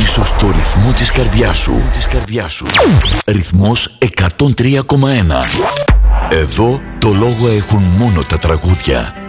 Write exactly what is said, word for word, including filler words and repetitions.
πίσω στο ρυθμό της καρδιάς σου. Της καρδιάς σου. Ρυθμός εκατόν τρία κόμμα ένα. Εδώ το λόγο έχουν μόνο τα τραγούδια.